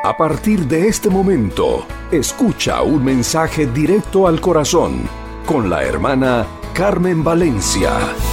A partir de este momento, escucha un mensaje directo al corazón con la hermana Carmen Valencia.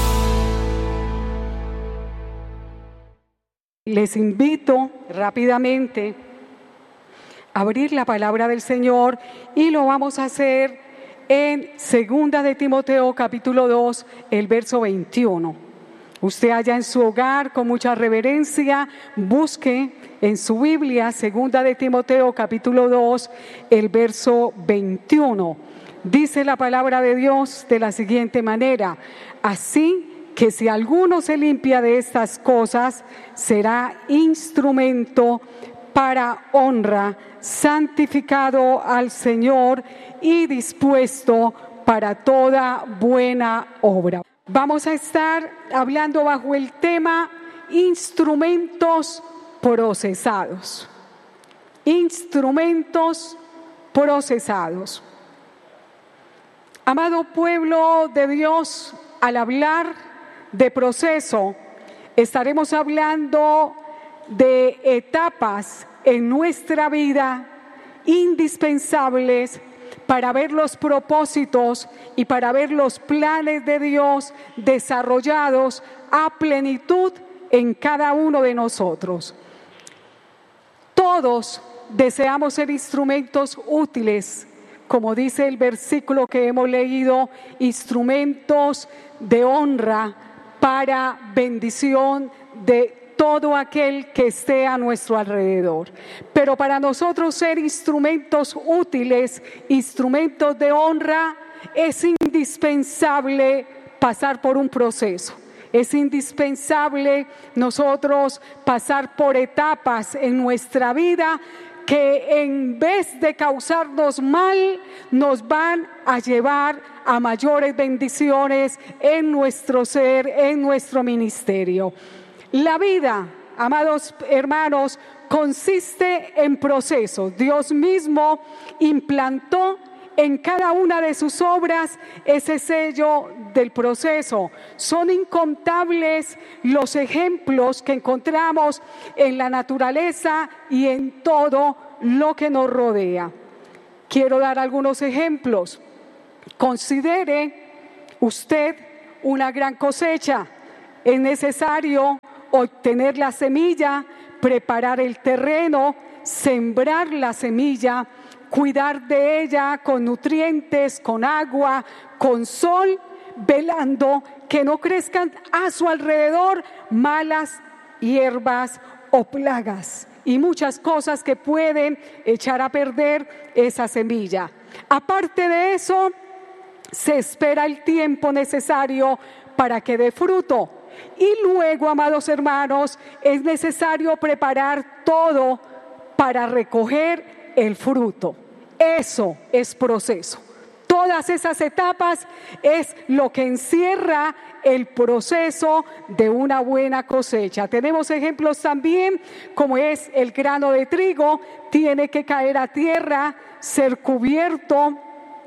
Les invito rápidamente a abrir la palabra del Señor y lo vamos a hacer en 2 de Timoteo capítulo 2, el verso 21. Usted allá en su hogar con mucha reverencia busque en su Biblia 2 de Timoteo capítulo 2, el verso 21. Dice la palabra de Dios de la siguiente manera: así que si alguno se limpia de estas cosas, será instrumento para honra, santificado al Señor y dispuesto para toda buena obra. Vamos a estar hablando bajo el tema instrumentos procesados. Instrumentos procesados. Amado pueblo de Dios, al hablar de proceso, estaremos hablando de etapas en nuestra vida indispensables para ver los propósitos y para ver los planes de Dios desarrollados a plenitud en cada uno de nosotros. Todos deseamos ser instrumentos útiles, como dice el versículo que hemos leído, instrumentos de honra para bendición de todo aquel que esté a nuestro alrededor. Pero para nosotros ser instrumentos útiles, instrumentos de honra, es indispensable pasar por un proceso. Es indispensable nosotros pasar por etapas en nuestra vida que en vez de causarnos mal, nos van a llevar a mayores bendiciones en nuestro ser, en nuestro ministerio. La vida, amados hermanos, consiste en procesos. Dios mismo implantó en cada una de sus obras ese sello del proceso. Son incontables los ejemplos que encontramos en la naturaleza y en todo lo que nos rodea. Quiero dar algunos ejemplos. Considere usted una gran cosecha. Es necesario obtener la semilla, preparar el terreno, sembrar la semilla, cuidar de ella con nutrientes, con agua, con sol, velando que no crezcan a su alrededor malas hierbas o plagas y muchas cosas que pueden echar a perder esa semilla. Aparte de eso, se espera el tiempo necesario para que dé fruto. Y luego, amados hermanos, es necesario preparar todo para recoger el fruto. Eso es proceso. Todas esas etapas es lo que encierra el proceso de una buena cosecha. Tenemos ejemplos también, como es el grano de trigo, tiene que caer a tierra, ser cubierto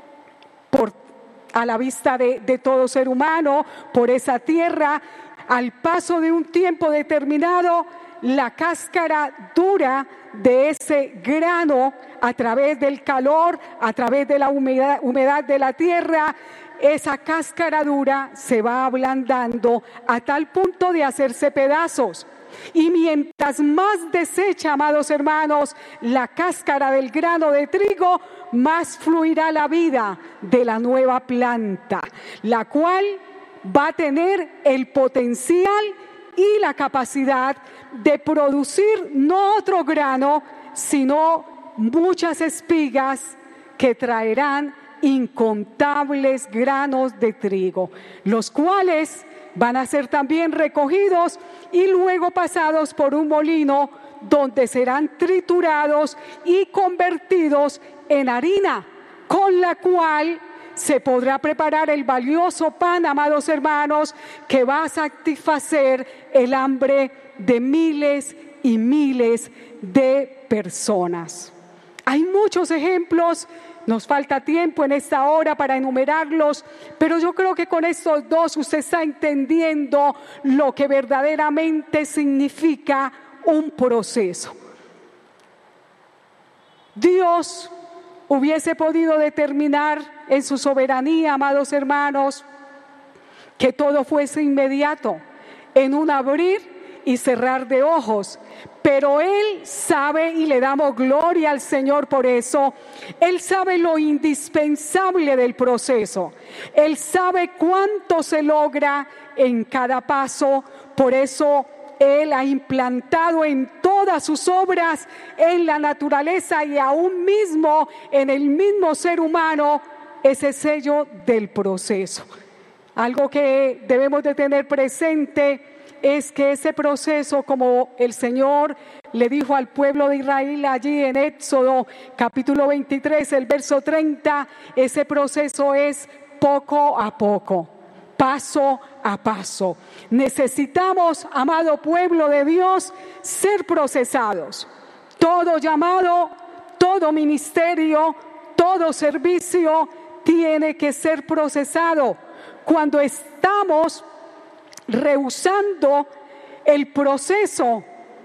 a la vista de todo ser humano por esa tierra. Al paso de un tiempo determinado, la cáscara dura de ese grano, a través del calor, a través de la humedad de la tierra, esa cáscara dura se va ablandando a tal punto de hacerse pedazos. Y mientras más desecha, amados hermanos, la cáscara del grano de trigo, más fluirá la vida de la nueva planta, la cual va a tener el potencial y la capacidad de producir no otro grano, sino muchas espigas que traerán incontables granos de trigo, los cuales van a ser también recogidos y luego pasados por un molino donde serán triturados y convertidos en harina, con la cual se podrá preparar el valioso pan, amados hermanos, que va a satisfacer el hambre de miles y miles de personas. Hay muchos ejemplos, nos falta tiempo en esta hora para enumerarlos, pero yo creo que con estos dos usted está entendiendo lo que verdaderamente significa un proceso. Dios hubiese podido determinar en su soberanía, amados hermanos, que todo fuese inmediato, en un abrir y cerrar de ojos. Pero Él sabe, y le damos gloria al Señor por eso, Él sabe lo indispensable del proceso. Él sabe cuánto se logra en cada paso. Por eso Él ha implantado en todas sus obras, en la naturaleza y aún mismo en el mismo ser humano, ese sello del proceso. Algo que debemos de tener presente es que ese proceso, como el Señor le dijo al pueblo de Israel allí en Éxodo capítulo 23, el verso 30, ese proceso es poco a poco, paso a paso. Necesitamos, amado pueblo de Dios, ser procesados. Todo llamado, todo ministerio, todo servicio tiene que ser procesado. Cuando estamos rehusando el proceso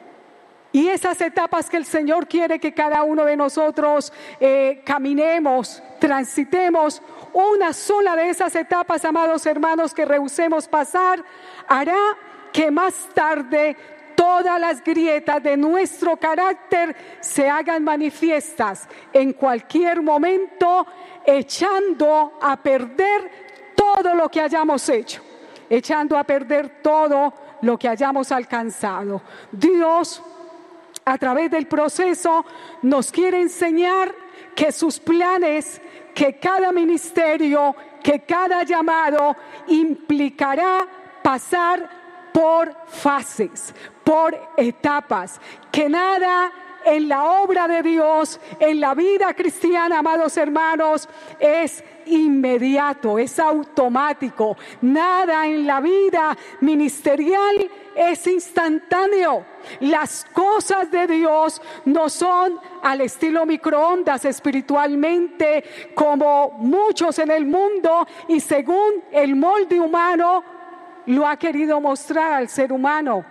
y esas etapas que el Señor quiere que cada uno de nosotros caminemos, transitemos, una sola de esas etapas, amados hermanos, que rehusemos pasar, hará que más tarde todas las grietas de nuestro carácter se hagan manifiestas en cualquier momento, echando a perder todo lo que hayamos hecho, echando a perder todo lo que hayamos alcanzado. Dios, a través del proceso, nos quiere enseñar que sus planes, que cada ministerio, que cada llamado implicará pasar por fases, por etapas, que nada en la obra de Dios, en la vida cristiana, amados hermanos, es inmediato, es automático. Nada en la vida ministerial es instantáneo. Las cosas de Dios no son al estilo microondas espiritualmente, como muchos en el mundo y según el molde humano lo ha querido mostrar al ser humano.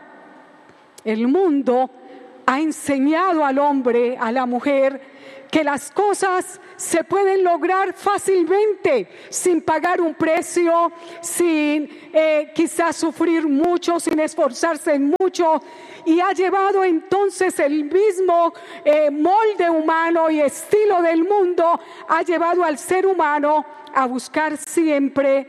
El mundo ha enseñado al hombre, a la mujer, que las cosas se pueden lograr fácilmente, sin pagar un precio, sin quizás sufrir mucho, sin esforzarse mucho, y ha llevado entonces el mismo molde humano y estilo del mundo, ha llevado al ser humano a buscar siempre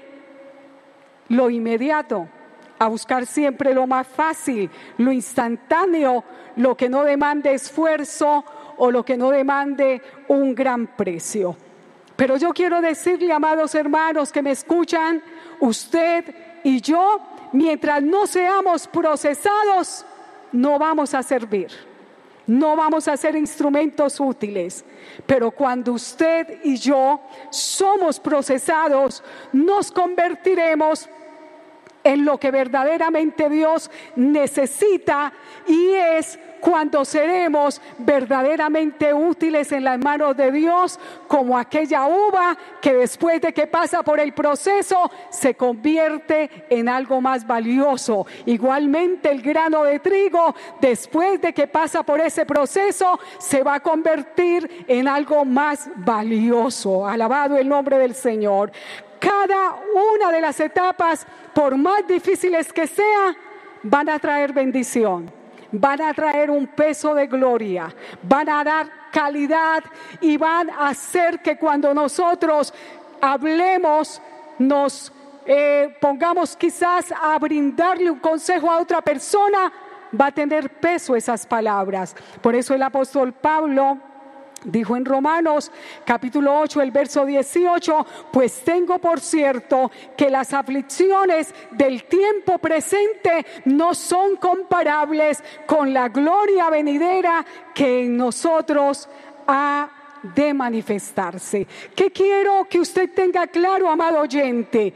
lo inmediato, a buscar siempre lo más fácil, lo instantáneo, lo que no demande esfuerzo o lo que no demande un gran precio. Pero yo quiero decirle, amados hermanos que me escuchan, usted y yo, mientras no seamos procesados, no vamos a servir, no vamos a ser instrumentos útiles. Pero cuando usted y yo somos procesados, nos convertiremos en lo que verdaderamente Dios necesita, y es cuando seremos verdaderamente útiles en las manos de Dios, como aquella uva que después de que pasa por el proceso se convierte en algo más valioso. Igualmente el grano de trigo, después de que pasa por ese proceso, se va a convertir en algo más valioso. Alabado el nombre del Señor. Cada una de las etapas, por más difíciles que sea, van a traer bendición, van a traer un peso de gloria, van a dar calidad y van a hacer que cuando nosotros hablemos, nos pongamos quizás a brindarle un consejo a otra persona, va a tener peso esas palabras. Por eso el apóstol Pablo dijo en Romanos capítulo 8, el verso 18, pues tengo por cierto que las aflicciones del tiempo presente no son comparables con la gloria venidera que en nosotros ha de manifestarse. ¿Qué quiero que usted tenga claro, amado oyente?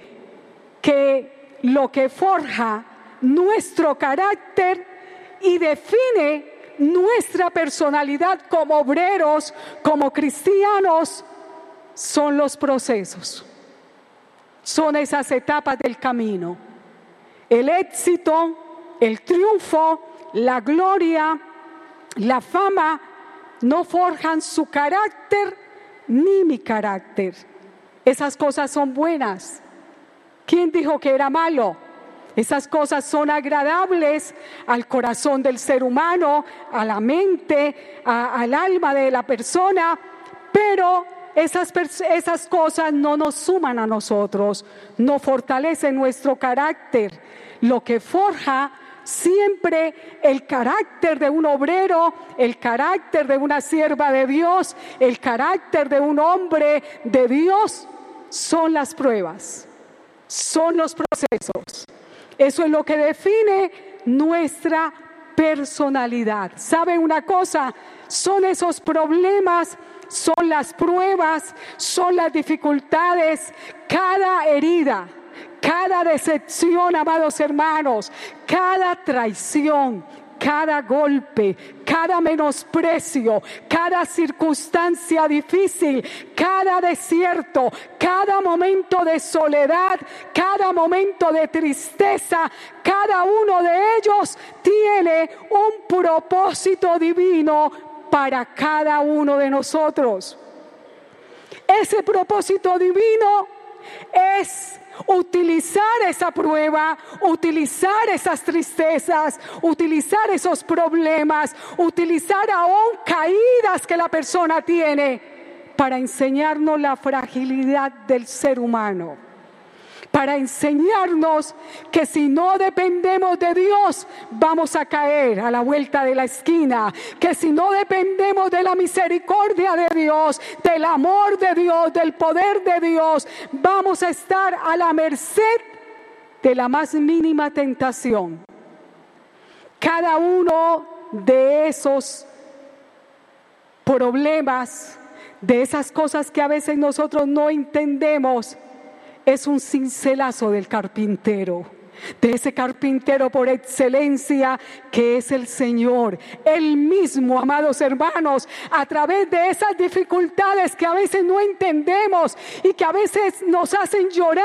Que lo que forja nuestro carácter y define nuestra personalidad como obreros, como cristianos, son los procesos, son esas etapas del camino. El éxito, el triunfo, la gloria, la fama no forjan su carácter ni mi carácter. Esas cosas son buenas. ¿Quién dijo que era malo? Esas cosas son agradables al corazón del ser humano, a la mente, al alma de la persona, pero esas cosas no nos suman a nosotros, no fortalecen nuestro carácter. Lo que forja siempre el carácter de un obrero, el carácter de una sierva de Dios, el carácter de un hombre de Dios, son las pruebas, son los procesos. Eso es lo que define nuestra personalidad. ¿Sabe una cosa? Son esos problemas, son las pruebas, son las dificultades, cada herida, cada decepción, amados hermanos, cada traición, cada golpe, cada menosprecio, cada circunstancia difícil, cada desierto, cada momento de soledad, cada momento de tristeza, cada uno de ellos tiene un propósito divino para cada uno de nosotros. Ese propósito divino es utilizar esa prueba, utilizar esas tristezas, utilizar esos problemas, utilizar aún caídas que la persona tiene para enseñarnos la fragilidad del ser humano, para enseñarnos que si no dependemos de Dios vamos a caer a la vuelta de la esquina, que si no dependemos de la misericordia de Dios, del amor de Dios, del poder de Dios, vamos a estar a la merced de la más mínima tentación. Cada uno de esos problemas, de esas cosas que a veces nosotros no entendemos, es un cincelazo del carpintero, de ese carpintero por excelencia que es el Señor. Él mismo, amados hermanos, a través de esas dificultades que a veces no entendemos y que a veces nos hacen llorar,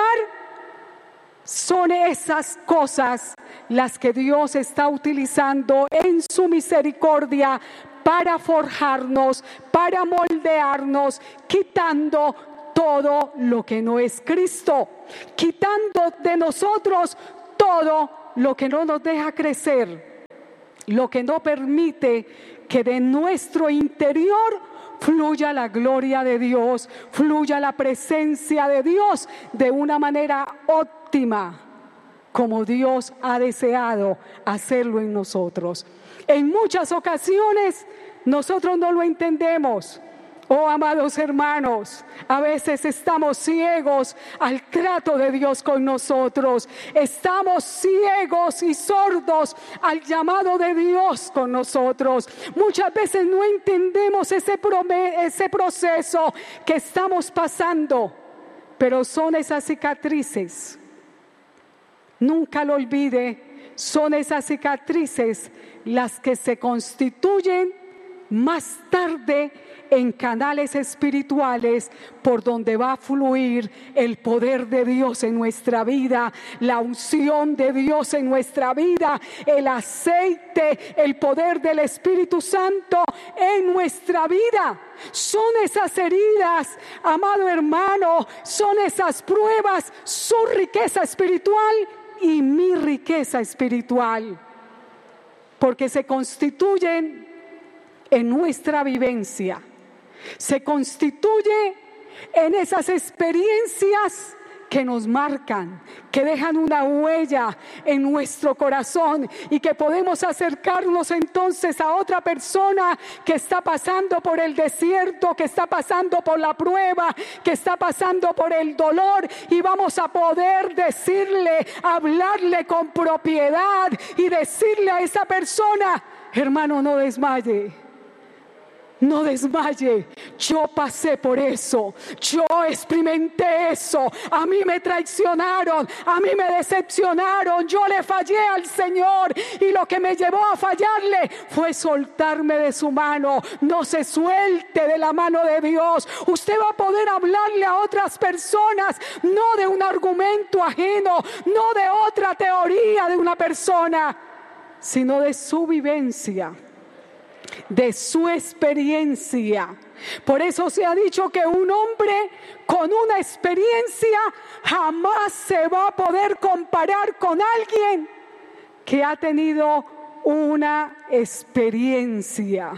son esas cosas las que Dios está utilizando en su misericordia para forjarnos, para moldearnos, quitando todo lo que no es Cristo, quitando de nosotros todo lo que no nos deja crecer, lo que no permite que de nuestro interior fluya la gloria de Dios, fluya la presencia de Dios de una manera óptima, como Dios ha deseado hacerlo en nosotros. En muchas ocasiones nosotros no lo entendemos. Oh, amados hermanos, a veces estamos ciegos al trato de Dios con nosotros. Estamos ciegos y sordos al llamado de Dios con nosotros. Muchas veces no entendemos ese proceso que estamos pasando, pero son esas cicatrices. Nunca lo olvide, son esas cicatrices las que se constituyen más tarde en canales espirituales por donde va a fluir el poder de Dios en nuestra vida, la unción de Dios en nuestra vida, el aceite, el poder del Espíritu Santo en nuestra vida. Son esas heridas, amado hermano, son esas pruebas, su riqueza espiritual y mi riqueza espiritual, porque se constituyen en nuestra vivencia, se constituye en esas experiencias que nos marcan, que dejan una huella en nuestro corazón y que podemos acercarnos entonces a otra persona que está pasando por el desierto, que está pasando por la prueba, que está pasando por el dolor, y vamos a poder decirle, hablarle con propiedad y decirle a esa persona: hermano, no desmaye. No desmaye, yo pasé por eso, yo experimenté eso, a mí me traicionaron, a mí me decepcionaron, yo le fallé al Señor y lo que me llevó a fallarle fue soltarme de su mano. No se suelte de la mano de Dios. Usted va a poder hablarle a otras personas, no de un argumento ajeno, no de otra teoría de una persona, sino de su vivencia. de su experiencia. Por eso se ha dicho que un hombre con una experiencia jamás se va a poder comparar con alguien que ha tenido una experiencia.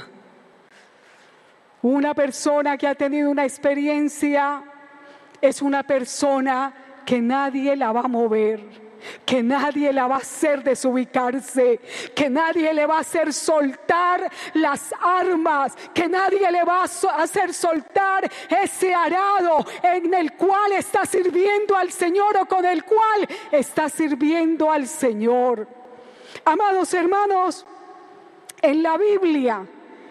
Una persona que ha tenido una experiencia es una persona que nadie la va a mover, que nadie la va a hacer desubicarse, que nadie le va a hacer soltar las armas, que nadie le va a hacer soltar ese arado en el cual está sirviendo al Señor o con el cual está sirviendo al Señor. Amados hermanos, en la Biblia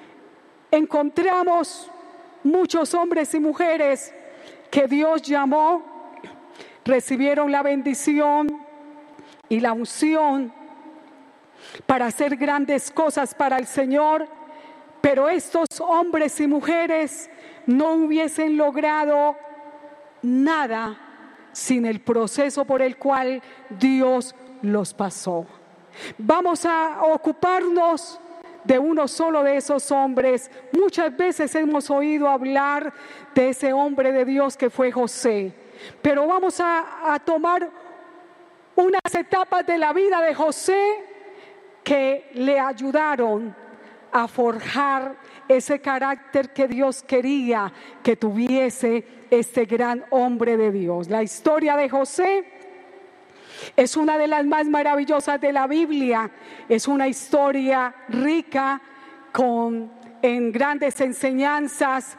encontramos muchos hombres y mujeres que Dios llamó, recibieron la bendición y la unción para hacer grandes cosas para el Señor, pero estos hombres y mujeres no hubiesen logrado nada sin el proceso por el cual Dios los pasó. Vamos a ocuparnos de uno solo de esos hombres. Muchas veces hemos oído hablar de ese hombre de Dios que fue José, pero vamos a tomar unas etapas de la vida de José que le ayudaron a forjar ese carácter que Dios quería que tuviese este gran hombre de Dios. La historia de José es una de las más maravillosas de la Biblia. Es una historia rica en grandes enseñanzas.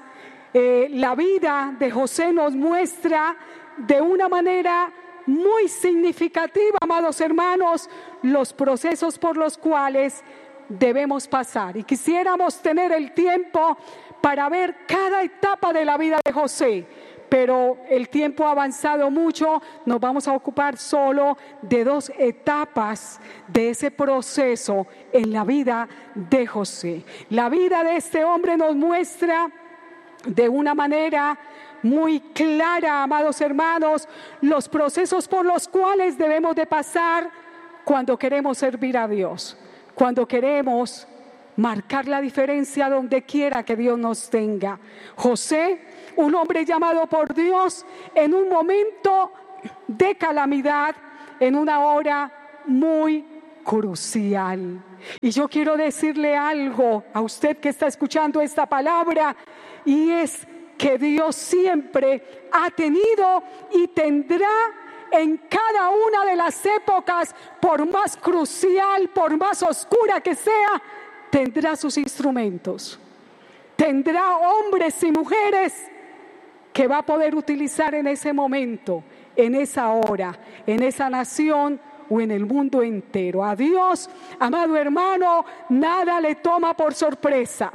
La vida de José nos muestra de una manera muy significativa, amados hermanos, los procesos por los cuales debemos pasar. Y quisiéramos tener el tiempo para ver cada etapa de la vida de José, pero el tiempo ha avanzado mucho. Nos vamos a ocupar solo de 2 etapas de ese proceso en la vida de José. La vida de este hombre nos muestra de una manera muy clara, amados hermanos, los procesos por los cuales debemos de pasar cuando queremos servir a Dios, cuando queremos marcar la diferencia donde quiera que Dios nos tenga. José, un hombre llamado por Dios en un momento de calamidad, en una hora muy crucial. Y yo quiero decirle algo a usted que está escuchando esta palabra, y es que Dios siempre ha tenido y tendrá en cada una de las épocas, por más crucial, por más oscura que sea, tendrá sus instrumentos, tendrá hombres y mujeres que va a poder utilizar en ese momento, en esa hora, en esa nación o en el mundo entero. A Dios, amado hermano, nada le toma por sorpresa.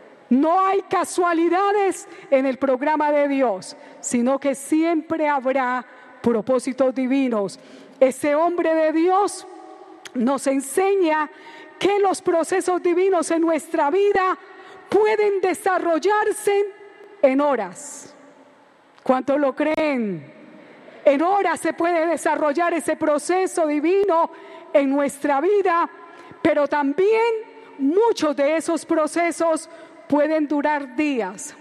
No hay casualidades en el programa de Dios, sino que siempre habrá propósitos divinos. Ese hombre de Dios nos enseña que los procesos divinos en nuestra vida pueden desarrollarse en horas. ¿Cuántos lo creen? En horas se puede desarrollar ese proceso divino en nuestra vida, pero también muchos de esos procesos pueden durar días,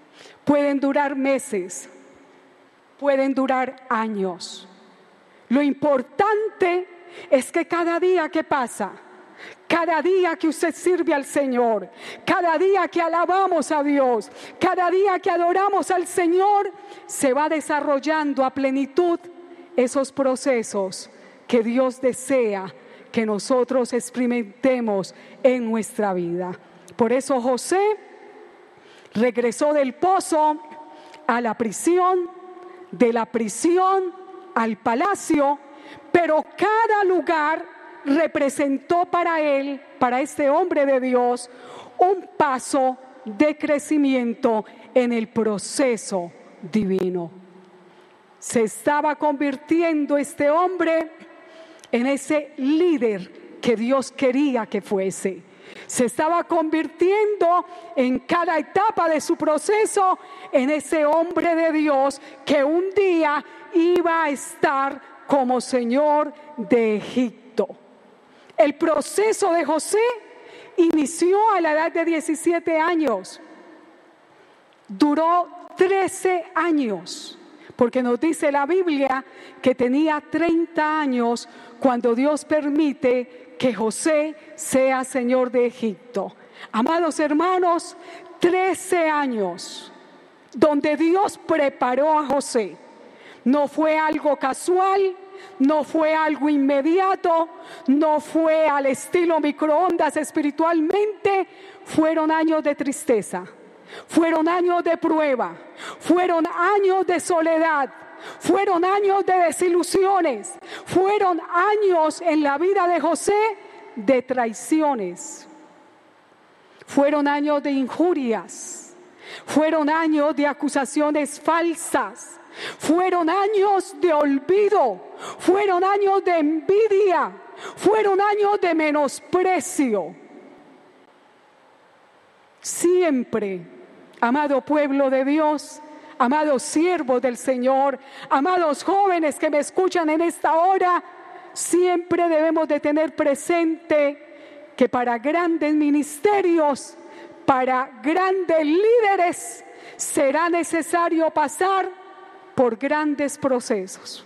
pueden durar meses, pueden durar años. Lo importante es que cada día que pasa, cada día que usted sirve al Señor, cada día que alabamos a Dios, cada día que adoramos al Señor, se va desarrollando a plenitud esos procesos que Dios desea que nosotros experimentemos en nuestra vida. Por eso José regresó del pozo a la prisión, de la prisión al palacio, pero cada lugar representó para él, para este hombre de Dios, un paso de crecimiento en el proceso divino. Se estaba convirtiendo este hombre en ese líder que Dios quería que fuese. Se estaba convirtiendo en cada etapa de su proceso en ese hombre de Dios que un día iba a estar como señor de Egipto. El proceso de José inició a la edad de 17 años. Duró 13 años, porque nos dice la Biblia que tenía 30 años cuando Dios permite que José sea señor de Egipto. Amados hermanos, 13 años donde Dios preparó a José. No fue algo casual, no fue algo inmediato, no fue al estilo microondas espiritualmente. Fueron años de tristeza, fueron años de prueba, fueron años de soledad, fueron años de desilusiones, fueron años en la vida de José de traiciones, fueron años de injurias, fueron años de acusaciones falsas, fueron años de olvido, fueron años de envidia, fueron años de menosprecio. Siempre, amado pueblo de Dios, amados siervos del Señor, amados jóvenes que me escuchan en esta hora, siempre debemos de tener presente que para grandes ministerios, para grandes líderes, será necesario pasar por grandes procesos.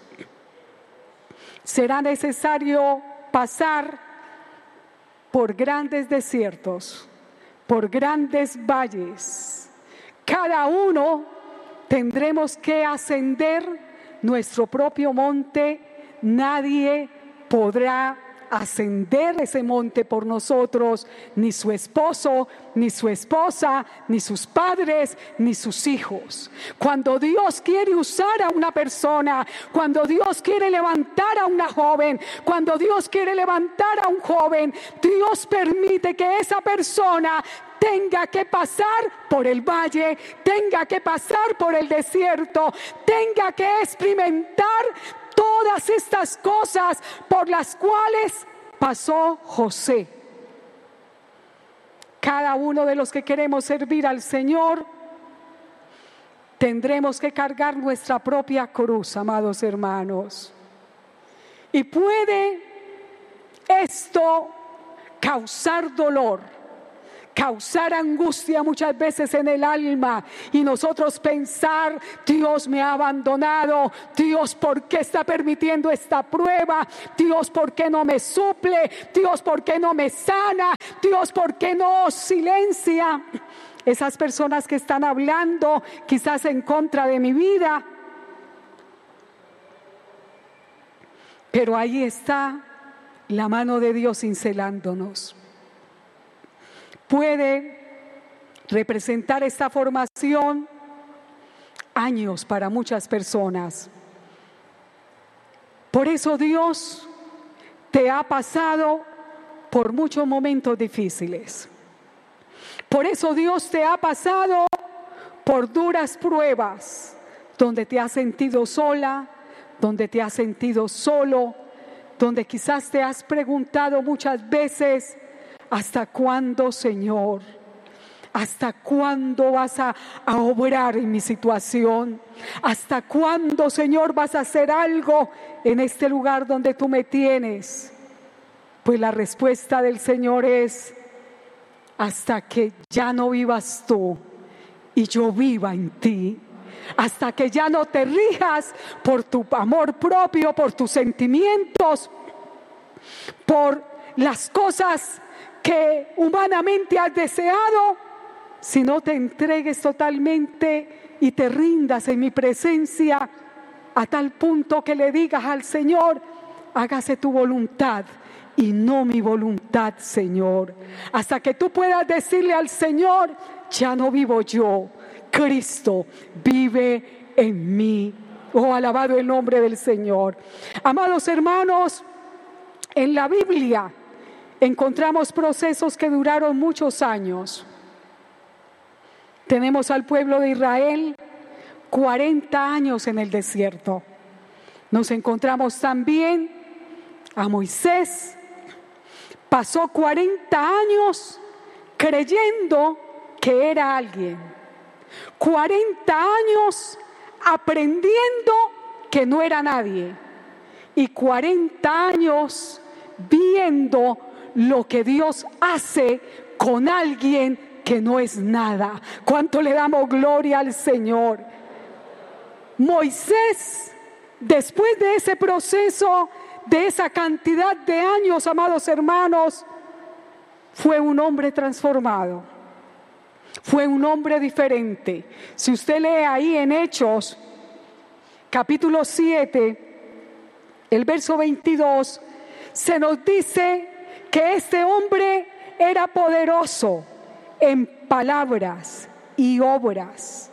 Será necesario pasar por grandes desiertos, por grandes valles. Cada uno tendremos que ascender nuestro propio monte. Nadie podrá ascender ese monte por nosotros, ni su esposo, ni su esposa, ni sus padres, ni sus hijos. Cuando Dios quiere usar a una persona, cuando Dios quiere levantar a una joven, cuando Dios quiere levantar a un joven, Dios permite que esa persona tenga que pasar por el valle, tenga que pasar por el desierto, tenga que experimentar todas estas cosas por las cuales pasó José. Cada uno de los que queremos servir al Señor tendremos que cargar nuestra propia cruz, amados hermanos. Y puede esto causar dolor, causar angustia muchas veces en el alma, y nosotros pensar: Dios me ha abandonado, Dios, ¿por qué está permitiendo esta prueba? Dios, ¿por qué no me suple? Dios, ¿por qué no me sana? Dios, ¿por qué no silencia? Esas personas que están hablando quizás en contra de mi vida, pero ahí está la mano de Dios cincelándonos. Puede representar esta formación años para muchas personas. Por eso Dios te ha pasado por muchos momentos difíciles. Por eso Dios te ha pasado por duras pruebas, donde te has sentido sola, donde te has sentido solo, donde quizás te has preguntado muchas veces: ¿hasta cuándo, Señor? ¿Hasta cuándo vas a obrar en mi situación? ¿Hasta cuándo, Señor, vas a hacer algo en este lugar donde tú me tienes? Pues la respuesta del Señor es: hasta que ya no vivas tú y yo viva en ti. Hasta que ya no te rijas por tu amor propio, por tus sentimientos, por las cosas que humanamente has deseado, si no te entregues totalmente y te rindas en mi presencia, a tal punto que le digas al Señor: hágase tu voluntad y no mi voluntad, Señor. Hasta que tú puedas decirle al Señor: ya no vivo yo, Cristo vive en mí. Oh, alabado el nombre del Señor. Amados hermanos, en la Biblia encontramos procesos que duraron muchos años. Tenemos al pueblo de Israel 40 años en el desierto. Nos encontramos también a Moisés. Pasó 40 años creyendo que era alguien. 40 años aprendiendo que no era nadie. Y 40 años viendo lo que Dios hace con alguien que no es nada. ¿Cuánto le damos gloria al Señor? Moisés, después de ese proceso, de esa cantidad de años, amados hermanos, fue un hombre transformado, fue un hombre diferente. Si usted lee ahí en Hechos, capítulo 7, el verso 22, se nos dice que este hombre era poderoso en palabras y obras.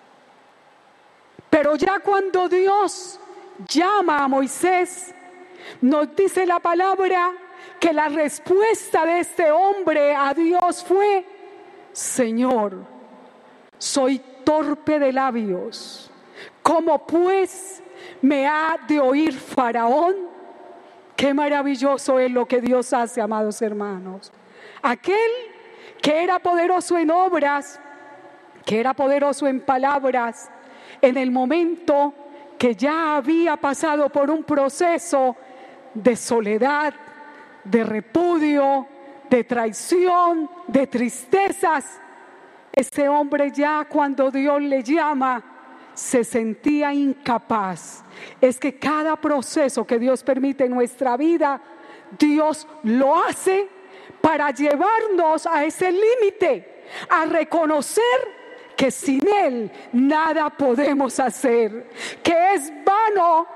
Pero ya cuando Dios llama a Moisés, nos dice la palabra que la respuesta de este hombre a Dios fue: Señor, soy torpe de labios. ¿Cómo pues me ha de oír Faraón? Qué maravilloso es lo que Dios hace, amados hermanos. Aquel que era poderoso en obras, que era poderoso en palabras, en el momento que ya había pasado por un proceso de soledad, de repudio, de traición, de tristezas, ese hombre ya cuando Dios le llama se sentía incapaz. Es que cada proceso que Dios permite en nuestra vida, Dios lo hace para llevarnos a ese límite, a reconocer que sin Él nada podemos hacer, que es vano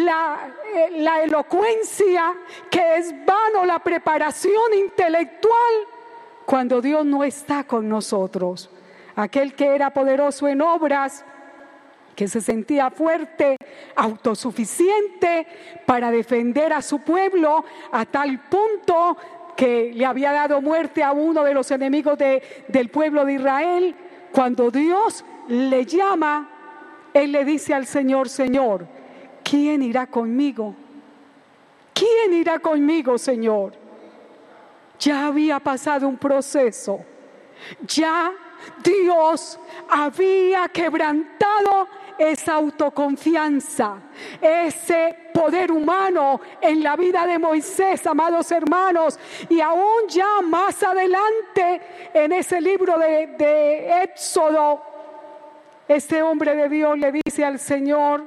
la elocuencia, que es vano la preparación intelectual cuando Dios no está con nosotros. Aquel que era poderoso en obras, que se sentía fuerte, autosuficiente para defender a su pueblo a tal punto que le había dado muerte a uno de los enemigos del pueblo de Israel. Cuando Dios le llama, él le dice al Señor: Señor, ¿quién irá conmigo? ¿Quién irá conmigo, Señor? Ya había pasado un proceso. Ya Dios había quebrantado esa autoconfianza, ese poder humano en la vida de Moisés, amados hermanos. Y aún ya más adelante en ese libro de Éxodo, este hombre de Dios le dice al Señor: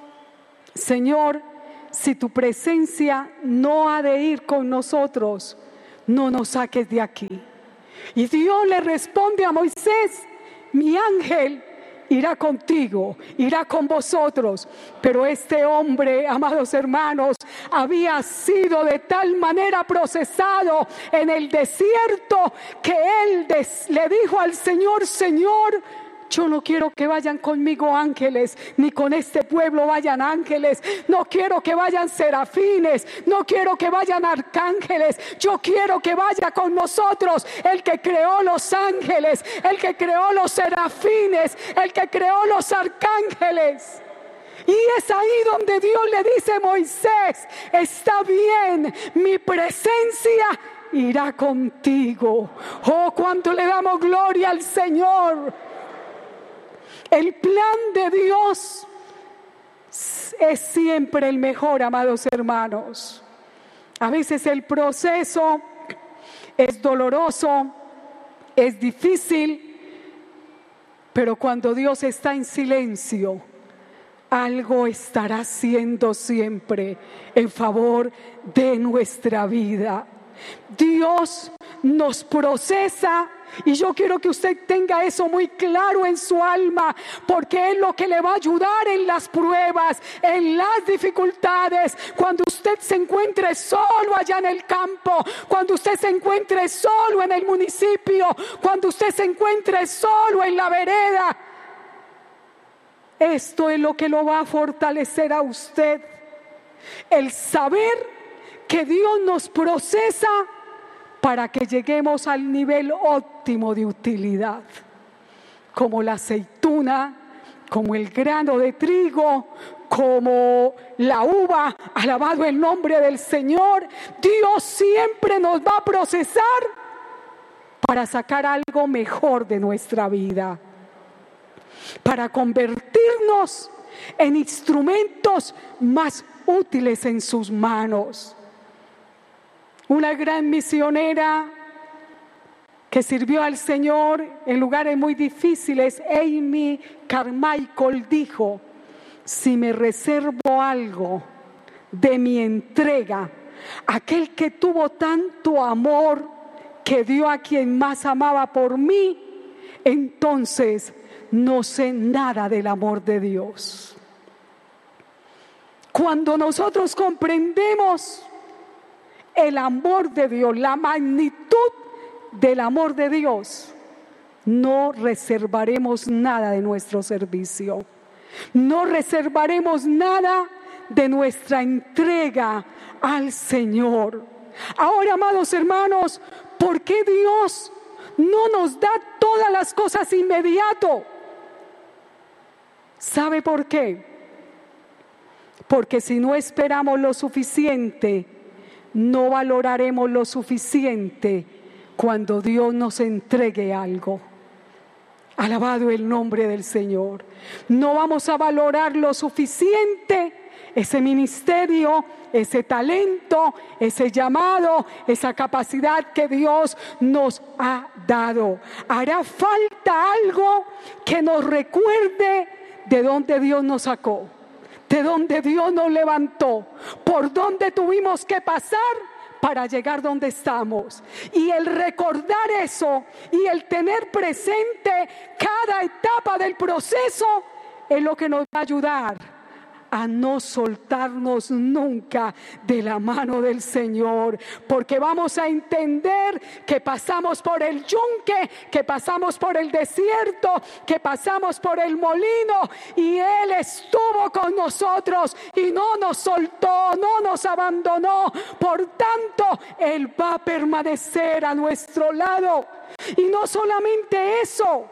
Señor, si tu presencia no ha de ir con nosotros, no nos saques de aquí. Y Dios le responde a Moisés: mi ángel irá contigo, irá con vosotros. Pero este hombre, amados hermanos, había sido de tal manera procesado en el desierto que él le dijo al Señor: Señor, yo no quiero que vayan conmigo ángeles, ni con este pueblo vayan ángeles. No quiero que vayan serafines, no quiero que vayan arcángeles. Yo quiero que vaya con nosotros el que creó los ángeles, el que creó los serafines, el que creó los arcángeles. Y es ahí donde Dios le dice a Moisés: está bien, mi presencia irá contigo. Oh, cuánto le damos gloria al Señor. El plan de Dios es siempre el mejor, amados hermanos. A veces el proceso es doloroso, es difícil, pero cuando Dios está en silencio, algo estará haciendo siempre en favor de nuestra vida. Dios nos procesa, y yo quiero que usted tenga eso muy claro en su alma, porque es lo que le va a ayudar en las pruebas, en las dificultades. Cuando usted se encuentre solo allá en el campo, cuando usted se encuentre solo en el municipio, cuando usted se encuentre solo en la vereda, esto es lo que lo va a fortalecer a usted. El saber que Dios nos procesa para que lleguemos al nivel óptimo de utilidad, como la aceituna, como el grano de trigo, como la uva. Alabado el nombre del Señor. Dios siempre nos va a procesar para sacar algo mejor de nuestra vida, para convertirnos en instrumentos más útiles en sus manos. Una gran misionera que sirvió al Señor en lugares muy difíciles, Amy Carmichael dijo: si me reservo algo de mi entrega, aquel que tuvo tanto amor, que dio a quien más amaba por mí, entonces no sé nada del amor de Dios. Cuando nosotros comprendemos el amor de Dios, la magnitud del amor de Dios, no reservaremos nada de nuestro servicio, no reservaremos nada de nuestra entrega al Señor. Ahora, amados hermanos, ¿por qué Dios no nos da todas las cosas inmediato? ¿Sabe por qué? Porque si no esperamos lo suficiente, no valoraremos lo suficiente cuando Dios nos entregue algo. Alabado el nombre del Señor. No vamos a valorar lo suficiente ese ministerio, ese talento, ese llamado, esa capacidad que Dios nos ha dado. Hará falta algo que nos recuerde de dónde Dios nos sacó, de dónde Dios nos levantó, por dónde tuvimos que pasar para llegar donde estamos. Y el recordar eso y el tener presente cada etapa del proceso es lo que nos va a ayudar a no soltarnos nunca de la mano del Señor, porque vamos a entender que pasamos por el yunque, que pasamos por el desierto, que pasamos por el molino, y Él estuvo con nosotros y no nos soltó, no nos abandonó. Por tanto, Él va a permanecer a nuestro lado. Y no solamente eso,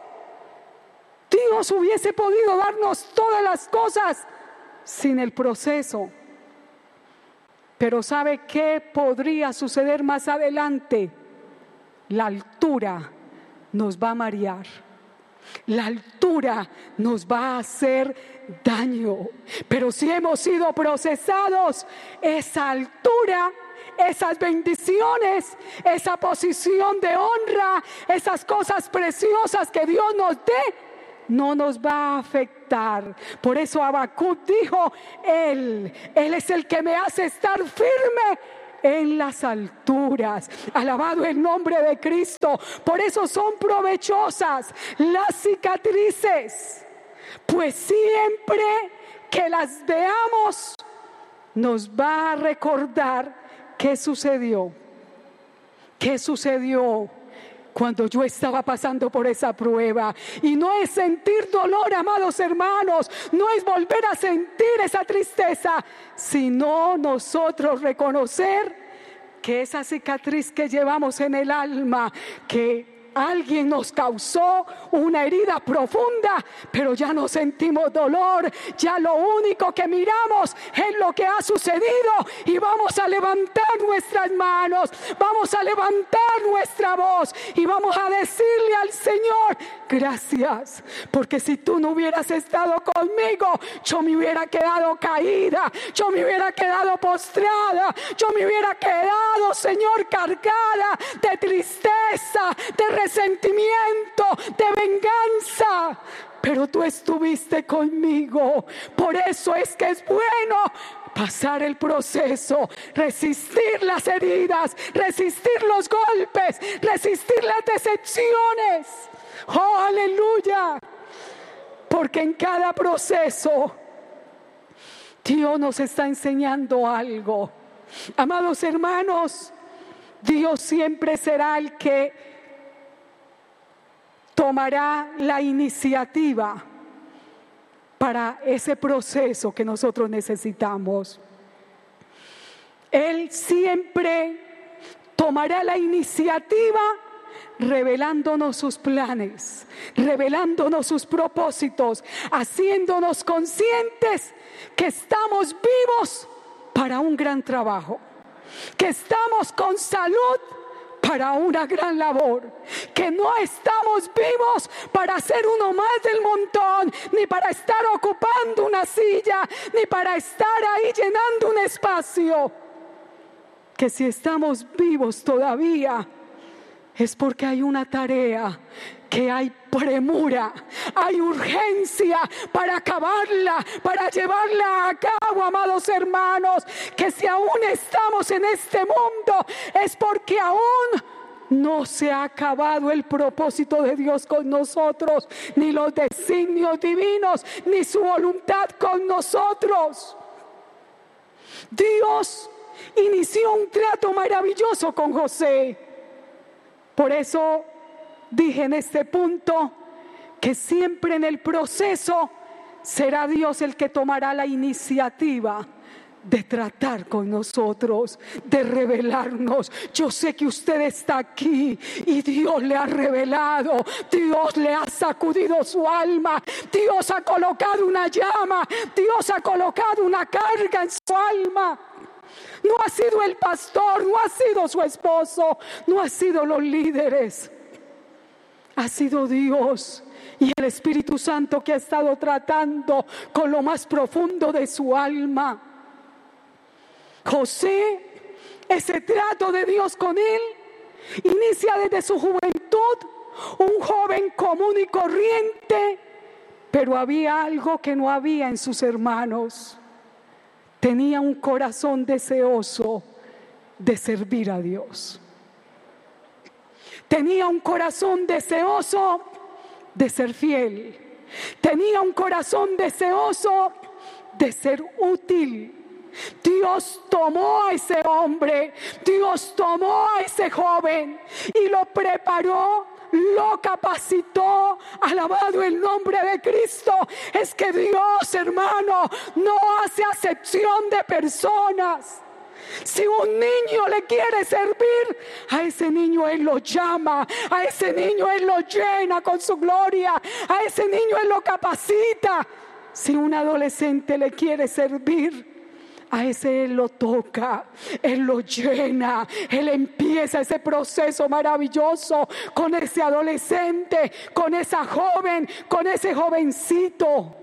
Dios hubiese podido darnos todas las cosas sin el proceso. Pero ¿sabe qué podría suceder más adelante? La altura nos va a marear. La altura nos va a hacer daño. Pero si hemos sido procesados, esa altura, esas bendiciones, esa posición de honra, esas cosas preciosas que Dios nos dé, no nos va a afectar. Por eso Habacuc dijo: Él es el que me hace estar firme en las alturas. Alabado el nombre de Cristo. Por eso son provechosas las cicatrices, pues siempre que las veamos nos va a recordar qué sucedió cuando yo estaba pasando por esa prueba. Y no es sentir dolor, amados hermanos, no es volver a sentir esa tristeza, sino nosotros reconocer que esa cicatriz que llevamos en el alma, que alguien nos causó una herida profunda, pero ya no sentimos dolor, ya lo único que miramos es lo que ha sucedido, y vamos a levantar nuestras manos, vamos a levantar nuestra voz y vamos a decirle al Señor: gracias, porque si tú no hubieras estado conmigo, yo me hubiera quedado caída, yo me hubiera quedado postrada, yo me hubiera quedado, Señor, cargada de tristeza, de resentimiento, de venganza. Pero tú estuviste conmigo. Por eso es que es bueno pasar el proceso, resistir las heridas, resistir los golpes, resistir las decepciones. ¡Oh, aleluya! Porque en cada proceso Dios nos está enseñando algo. Amados hermanos, Dios siempre será el que tomará la iniciativa para ese proceso que nosotros necesitamos. Él siempre tomará la iniciativa revelándonos sus planes, revelándonos sus propósitos, haciéndonos conscientes que estamos vivos para un gran trabajo, que estamos con salud para una gran labor, que no estamos vivos para ser uno más del montón, ni para estar ocupando una silla, ni para estar ahí llenando un espacio. Que si estamos vivos todavía es porque hay una tarea, que hay premura, hay urgencia para acabarla, para llevarla a cabo, amados hermanos, que si aún estamos en este mundo es porque aún no se ha acabado el propósito de Dios con nosotros, ni los designios divinos, ni su voluntad con nosotros. Dios inició un trato maravilloso con José. Por eso dije en este punto que siempre en el proceso será Dios el que tomará la iniciativa de tratar con nosotros, de revelarnos. Yo sé que usted está aquí y Dios le ha revelado, Dios le ha sacudido su alma, Dios ha colocado una llama, Dios ha colocado una carga en su alma. No ha sido el pastor, no ha sido su esposo, no ha sido los líderes, ha sido Dios y el Espíritu Santo que ha estado tratando con lo más profundo de su alma. José, ese trato de Dios con él inicia desde su juventud, un joven común y corriente, pero había algo que no había en sus hermanos. Tenía un corazón deseoso de servir a Dios. Tenía un corazón deseoso de ser fiel. Tenía un corazón deseoso de ser útil. Dios tomó a ese hombre, Dios tomó a ese joven y lo preparó, lo capacitó. Alabado el nombre de Cristo. Es que Dios, hermano, no hace acepción de personas. Si un niño le quiere servir, a ese niño Él lo llama, a ese niño Él lo llena con su gloria, a ese niño Él lo capacita. Si un adolescente le quiere servir, a ese Él lo toca, Él lo llena, Él empieza ese proceso maravilloso con ese adolescente, con esa joven, con ese jovencito.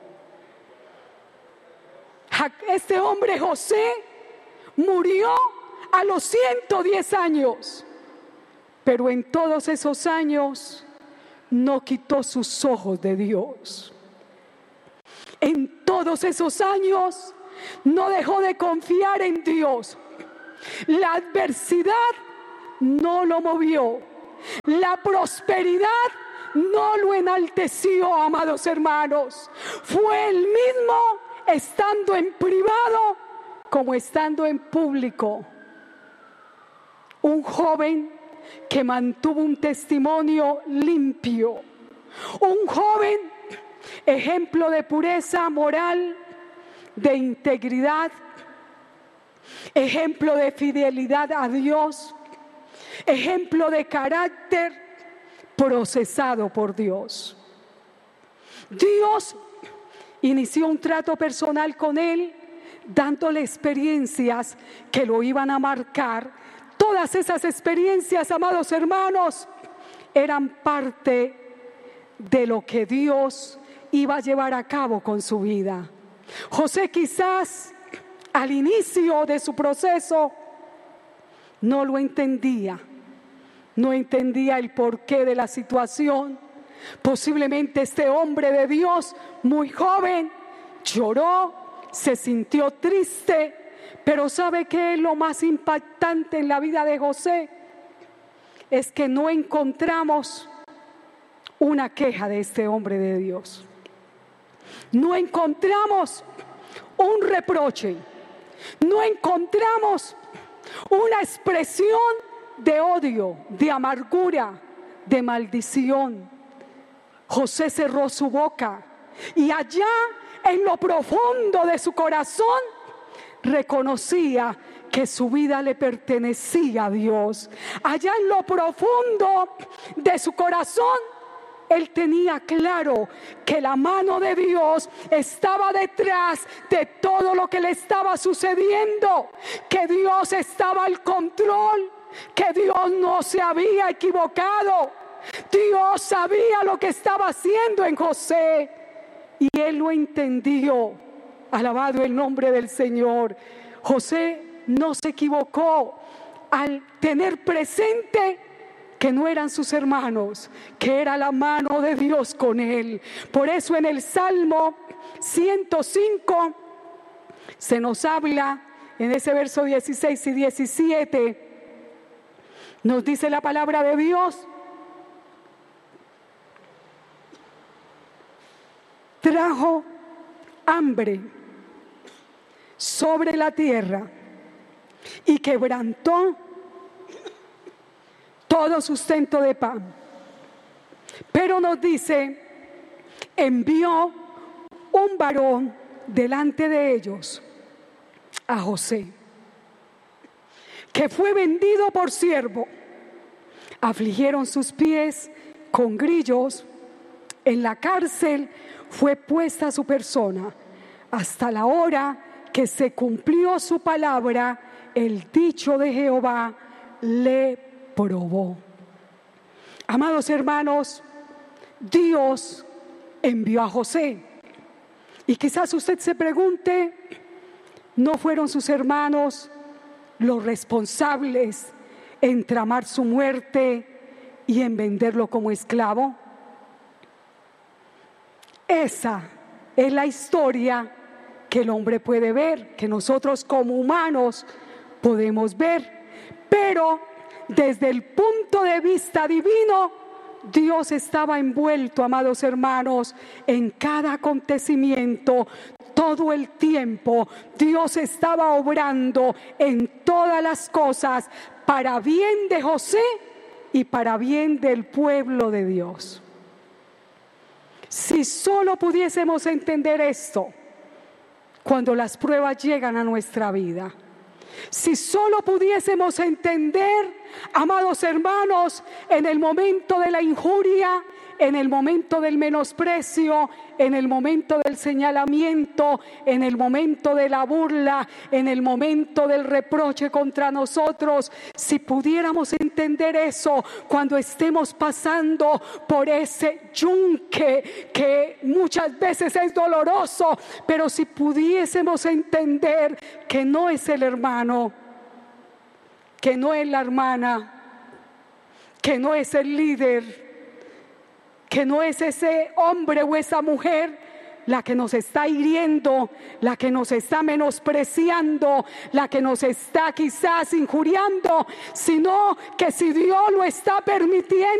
Este hombre José murió a los 110 años, pero en todos esos años no quitó sus ojos de Dios. En todos esos años no dejó de confiar en Dios. La adversidad no lo movió. La prosperidad no lo enalteció, amados hermanos. Fue el mismo estando en privado como estando en público. Un joven que mantuvo un testimonio limpio. Un joven ejemplo de pureza moral, de integridad, ejemplo de fidelidad a Dios, ejemplo de carácter procesado por Dios. Dios inició un trato personal con él, dándole experiencias que lo iban a marcar. Todas esas experiencias, amados hermanos, eran parte de lo que Dios iba a llevar a cabo con su vida. José quizás al inicio de su proceso no lo entendía, no entendía el porqué de la situación. Posiblemente este hombre de Dios, muy joven, lloró, se sintió triste, pero ¿sabe qué es lo más impactante en la vida de José? Es que no encontramos una queja de este hombre de Dios. No encontramos un reproche, no encontramos una expresión de odio, de amargura, de maldición. José cerró su boca y allá en lo profundo de su corazón reconocía que su vida le pertenecía a Dios. Allá en lo profundo de su corazón él tenía claro que la mano de Dios estaba detrás de todo lo que le estaba sucediendo, que Dios estaba al control, que Dios no se había equivocado. Dios sabía lo que estaba haciendo en José y él lo entendió. Alabado el nombre del Señor. José no se equivocó al tener presente que que no eran sus hermanos, que era la mano de Dios con él. Por eso en el Salmo 105 se nos habla, en ese verso 16 y 17, nos dice la palabra de Dios: trajo hambre sobre la tierra y quebrantó todo sustento de pan. Pero nos dice: envió un varón delante de ellos, a José, que fue vendido por siervo. Afligieron sus pies con grillos. En la cárcel fue puesta su persona hasta la hora que se cumplió su palabra. El dicho de Jehová le probó. Amados hermanos, Dios envió a José. Y quizás usted se pregunte: ¿no fueron sus hermanos los responsables en tramar su muerte y en venderlo como esclavo? Esa es la historia que el hombre puede ver, que nosotros como humanos podemos ver. Pero desde el punto de vista divino, Dios estaba envuelto, amados hermanos, en cada acontecimiento. Todo el tiempo Dios estaba obrando en todas las cosas para bien de José y para bien del pueblo de Dios. Si solo pudiésemos entender esto cuando las pruebas llegan a nuestra vida, si solo pudiésemos entender, amados hermanos, en el momento de la injuria, en el momento del menosprecio, en el momento del señalamiento, en el momento de la burla, en el momento del reproche contra nosotros, si pudiéramos entender eso cuando estemos pasando por ese yunque que muchas veces es doloroso, pero si pudiésemos entender que no es el hermano, que no es la hermana, que no es el líder, que no es ese hombre o esa mujer la que nos está hiriendo, la que nos está menospreciando, la que nos está quizás injuriando, sino que si Dios lo está permitiendo,